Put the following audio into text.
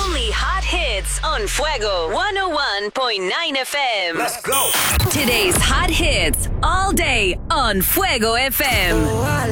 Only hot hits on Fuego 101.9 FM. Let's go. Today's hot hits all day on Fuego FM.